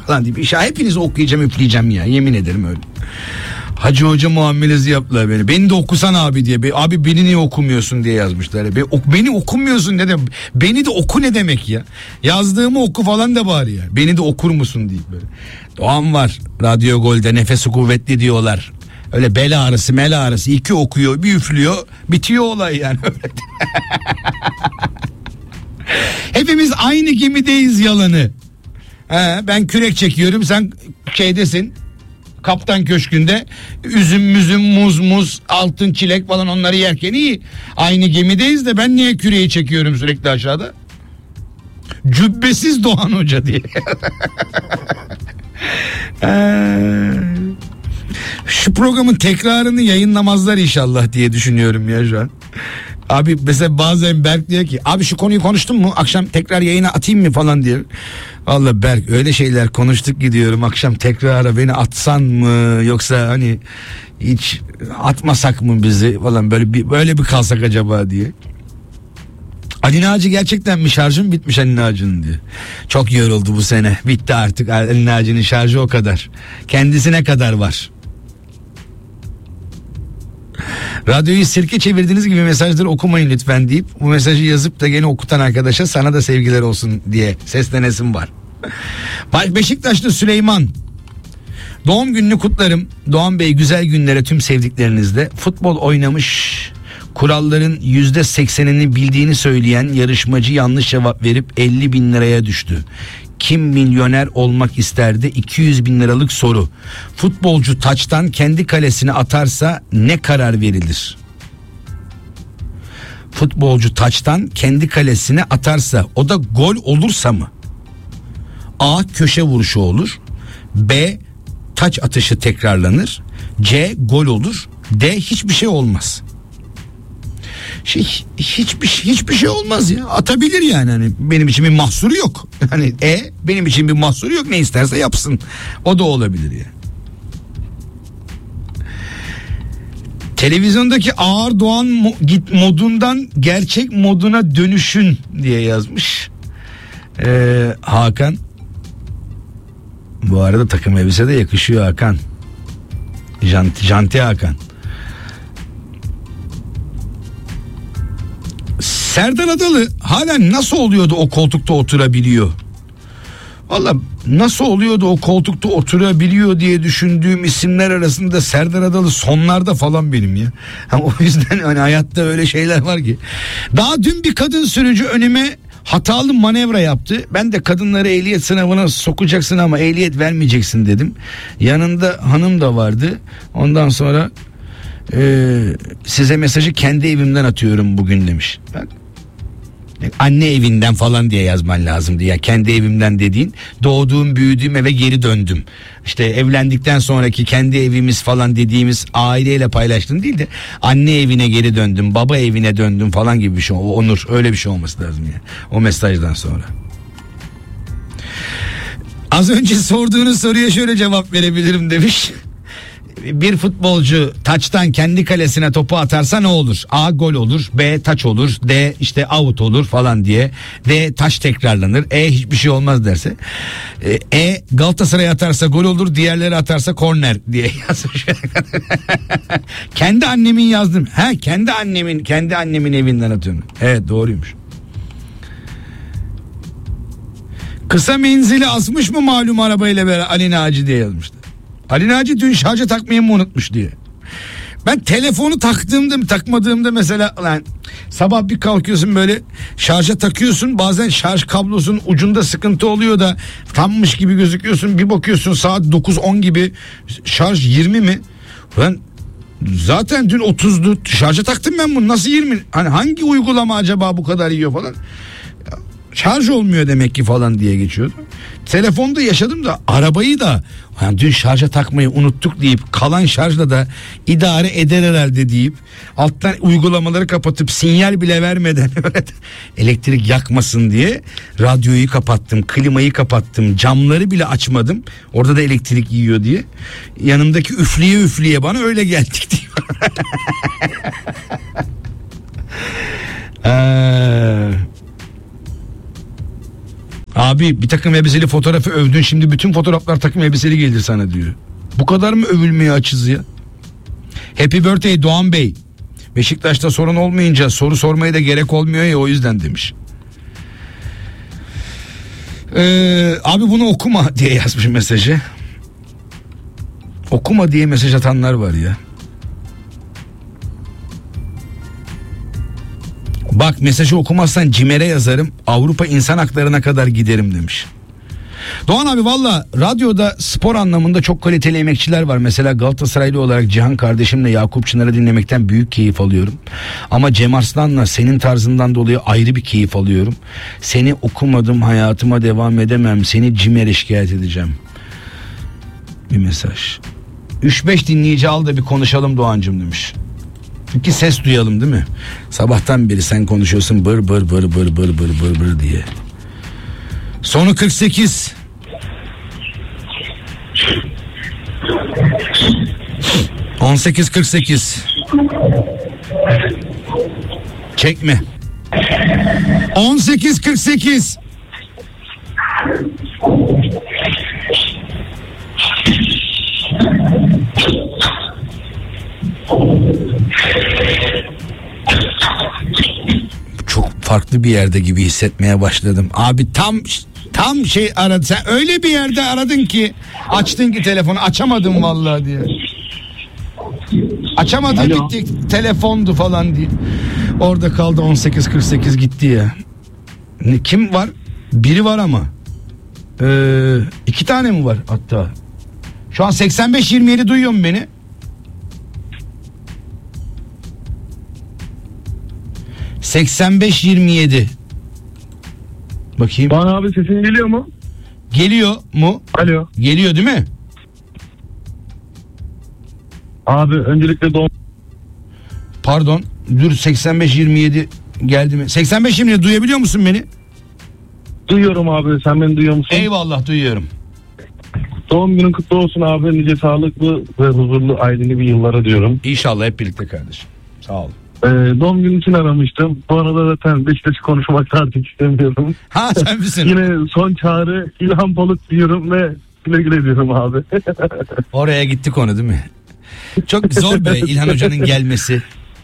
falan deyip hepinizi okuyacağım üfleyeceğim ya, yemin ederim öyle. Hacı hoca muamelesi yaptılar beni. Beni de okusan abi diye. Abi beni niye okumuyorsun diye yazmışlar. Beni okumuyorsun ne demek? Beni de oku ne demek ya? Yazdığımı oku falan da bari ya. Beni de okur musun deyip böyle. Doğan var. Radyo Gol'de nefesi kuvvetli diyorlar. Öyle bel ağrısı mel ağrısı. 2 okuyor bir üflüyor. Bitiyor olay yani. Hepimiz aynı gemideyiz yalanı. Ben kürek çekiyorum, sen şeydesin. Kaptan Köşkü'nde üzüm muz altın çilek falan, onları yerken iyi. Aynı gemideyiz de ben niye küreği çekiyorum sürekli aşağıda? Cübbesiz Doğan Hoca diye. Şu programın tekrarını yayınlamazlar inşallah diye düşünüyorum ya şu an. Abi mesela bazen Berk diyor ki abi şu konuyu konuştun mu, akşam tekrar yayına atayım mı falan diyor. Vallahi Berk öyle şeyler konuştuk ki diyorum, akşam tekrara beni atsan mı, yoksa hani hiç atmasak mı bizi falan, böyle bir kalsak acaba diye. Ali Naci gerçekten mi şarjım bitmiş Ali Naci'nin diyor. Çok yoruldu bu sene, bitti artık Ali Naci'nin şarjı, o kadar. Kendisine kadar var. Radyoyu sirke çevirdiğiniz gibi mesajları okumayın lütfen deyip bu mesajı yazıp da gene okutan arkadaşa sana da sevgiler olsun diye seslenesim var. Beşiktaşlı Süleyman, doğum gününü kutlarım. Doğan Bey, güzel günlere tüm sevdiklerinizle. Futbol oynamış, kuralların %80'ini bildiğini söyleyen yarışmacı yanlış cevap verip 50 bin liraya düştü. Kim milyoner olmak isterdi? 200 bin liralık soru. Futbolcu taçtan kendi kalesine atarsa ne karar verilir? Futbolcu taçtan kendi kalesine atarsa, o da gol olursa mı? A. Köşe vuruşu olur. B. Taç atışı tekrarlanır. C. Gol olur. D. Hiçbir şey olmaz. Hiçbir şey olmaz ya. Atabilir yani, hani benim için bir mahsuru yok. Hani benim için bir mahsuru yok, ne isterse yapsın. O da olabilir ya. Televizyondaki ağır Doğan modundan gerçek moduna dönüşün diye yazmış. Hakan. Bu arada takım elbise de yakışıyor Hakan. Janti Hakan. Serdar Adalı hala nasıl oluyordu o koltukta oturabiliyor? Valla nasıl oluyordu o koltukta oturabiliyor diye düşündüğüm isimler arasında Serdar Adalı sonlarda falan benim ya. O yüzden hani hayatta öyle şeyler var ki. Daha dün bir kadın sürücü önüme hatalı manevra yaptı. Ben de kadınları ehliyet sınavına sokacaksın ama ehliyet vermeyeceksin dedim. Yanında hanım da vardı. Ondan sonra size mesajı kendi evimden atıyorum bugün demiş. Bak, anne evinden falan diye yazman lazımdı ya. Kendi evimden dediğin, doğduğum büyüdüğüm eve geri döndüm. İşte evlendikten sonraki kendi evimiz falan dediğimiz aileyle paylaştın değil de anne evine geri döndüm, baba evine döndüm falan gibi bir şey. O Onur, öyle bir şey olması lazım ya. O mesajdan sonra. Az önce sorduğunuz soruya şöyle cevap verebilirim demiş. Bir futbolcu taçtan kendi kalesine topu atarsa ne olur? A. Gol olur. B. Taç olur. D. işte out olur falan diye. D. Taç tekrarlanır. E. Hiçbir şey olmaz derse. Galatasaray atarsa gol olur. Diğerleri atarsa korner diye yazmış. Kendi annemin yazdım. Kendi annemin evinden atıyorum. Evet, doğruymuş. Kısa menzili asmış mı malum arabayla beraber Ali Naci diye yazmıştı. Ali Naci dün şarja takmayı mı unutmuş diye. Ben telefonu takmadığımda mesela sabah bir kalkıyorsun böyle şarja takıyorsun, bazen şarj kablosunun ucunda sıkıntı oluyor da tammış gibi gözüküyorsun, bir bakıyorsun saat 9-10 gibi şarj 20 mi? Ben zaten dün 30'du şarja taktım, ben bunu nasıl 20? Hani hangi uygulama acaba bu kadar yiyor falan? Şarj olmuyor demek ki falan diye geçiyordu. Telefonda yaşadım da arabayı da dün şarja takmayı unuttuk deyip kalan şarjla da idare eder herhalde deyip alttan uygulamaları kapatıp sinyal bile vermeden elektrik yakmasın diye radyoyu kapattım, klimayı kapattım, camları bile açmadım. Orada da elektrik yiyor diye. Yanımdaki üfleye bana öyle geldik diyor. Abi bir takım elbiseli fotoğrafı övdün, şimdi bütün fotoğraflar takım elbiseli gelir sana diyor. Bu kadar mı övülmeye açız ya? Happy birthday Doğan Bey. Beşiktaş'ta sorun olmayınca soru sormaya da gerek olmuyor ya, o yüzden demiş. Abi bunu okuma diye yazmış mesajı. Okuma diye mesaj atanlar var ya. Bak mesajı okumazsan CİMER'e yazarım, Avrupa İnsan Haklarına kadar giderim demiş. Doğan abi valla radyoda spor anlamında çok kaliteli emekçiler var. Mesela Galatasaraylı olarak Cihan kardeşimle Yakup Çınar'ı dinlemekten büyük keyif alıyorum. Ama Cem Arslan'la senin tarzından dolayı ayrı bir keyif alıyorum. Seni okumadım, hayatıma devam edemem, seni CİMER'e şikayet edeceğim. Bir mesaj. 3-5 dinleyici al da bir konuşalım Doğancığım demiş. İki ses duyalım değil mi? Sabahtan beri sen konuşuyorsun bır bır bır bır bır bır bır bır diye. Sonu 48. ...18.48... Çekme. 18.48. Çok farklı bir yerde gibi hissetmeye başladım. Abi tam şey aradın. Sen öyle bir yerde aradın ki, açtın ki telefonu, açamadım vallahi diye. Açamadı, Alo. bitti telefondu falan diye. Orada kaldı, 18.48 gitti ya. Kim var? Biri var ama. 2 tane mi var hatta? Şu an 85-27 duyuyor mu beni? ...85-27... Bakayım. Bana abi sesin geliyor mu? Geliyor mu? Alo. Geliyor değil mi? Abi öncelikle Pardon. Dur, 85-27 geldi mi? 85-27 duyabiliyor musun beni? duyuyorum abi, sen beni duyuyor musun? Eyvallah, duyuyorum. Doğum günün kutlu olsun abi, nice sağlıklı ve huzurlu aileli bir yıllara diyorum. İnşallah hep birlikte kardeşim. Sağ ol. Doğum günü için aramıştım. Bu arada zaten Beşiktaş'ı konuşmak artık istemiyorum. Ha sen misin? Yine son çağrı İlhan Palut diyorum ve güle güle diyorum abi. Oraya gitti konu değil mi? Çok zor be İlhan Hoca'nın gelmesi.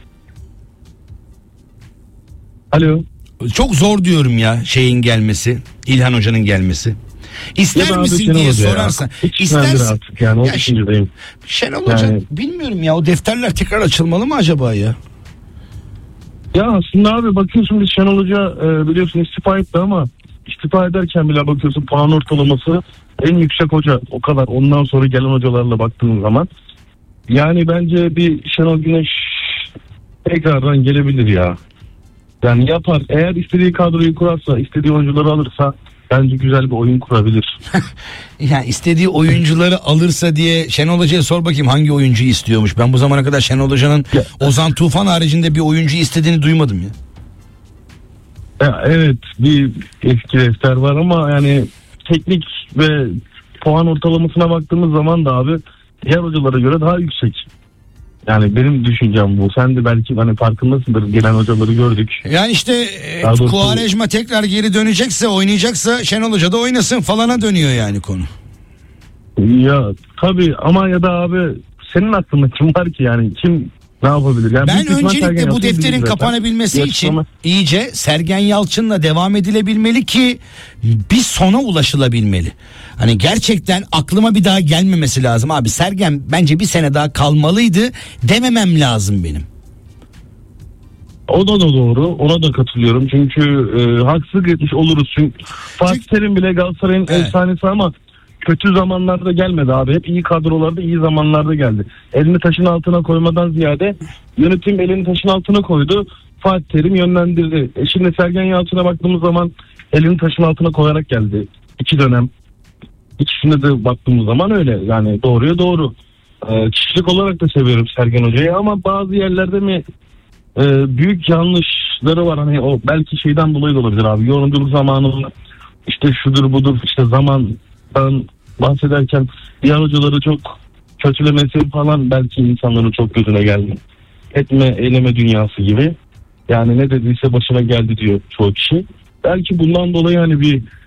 Alo. Çok zor diyorum ya şeyin gelmesi. İlhan Hoca'nın gelmesi. İster Ya da abi misin Şenol diye Hoca ya. sorarsan. Hiç İstersin. artık yani o Ya düşüncedeyim. Şenol Hoca Yani- bilmiyorum ya, o defterler tekrar açılmalı mı acaba ya? Ya aslında abi bakıyorsun, biz Şenol Hoca biliyorsun istifa etti ama istifa ederken bile bakıyorsun puan ortalaması en yüksek hoca, o kadar. Ondan sonra gelen hocalarla baktığın zaman yani bence bir Şenol Güneş tekrardan gelebilir ya. Yani yapar, eğer istediği kadroyu kurarsa, istediği oyuncuları alırsa bence güzel bir oyun kurabilir. Yani istediği oyuncuları alırsa diye Şenol Hoca'ya sor bakayım hangi oyuncuyu istiyormuş. Ben bu zamana kadar Şenol Hoca'nın Ya- Ozan Tufan haricinde bir oyuncu istediğini duymadım ya. Ya evet, bir eski defter var ama yani teknik ve puan ortalamasına baktığımız zaman da abi diğer hocalara göre daha yüksek. Yani benim düşüncem bu. Sen de belki hani farkındasındır. Gelen hocaları gördük. Yani işte Daha doğrusu- Quaresma tekrar geri dönecekse, oynayacaksa Şenol Hoca da oynasın falana dönüyor yani konu. Ya tabii ama ya da abi senin aklında kim var ki, yani kim ne yapabilir? Yani Ben büyük ihtimal Sergen öncelikle bu Yalçın defterin bilir zaten. kapanabilmesi Bir için açıklama- iyice Sergen Yalçın'la devam edilebilmeli ki bir sona ulaşılabilmeli. Hani gerçekten aklıma bir daha gelmemesi lazım abi. Sergen bence bir sene daha kalmalıydı dememem lazım benim. O da doğru. Ona da katılıyorum. Çünkü haksızlık etmiş oluruz. Çünkü Fatih Terim bile Galatasaray'ın Evet. efsanesi ama kötü zamanlarda gelmedi abi. Hep iyi kadrolarda, iyi zamanlarda geldi. Elini taşın altına koymadan ziyade yönetim elini taşın altına koydu. Fatih Terim yönlendirdi. Şimdi Sergen Yalçın'a baktığımız zaman elini taşın altına koyarak geldi. 2 dönem. İkisine de baktığımız zaman öyle. Yani doğruya doğru. Kişilik olarak da seviyorum Sergen Hoca'yı ama bazı yerlerde mi büyük yanlışları var. Hani o belki şeyden dolayı da olabilir abi. Yorumculuk zamanında işte şudur budur, işte zamandan bahsederken diğer hocaları çok kötülemesi falan belki insanların çok gözüne geldi. Etme eyleme dünyası gibi. Yani ne dediyse başına geldi diyor çoğu kişi. Belki bundan dolayı hani bir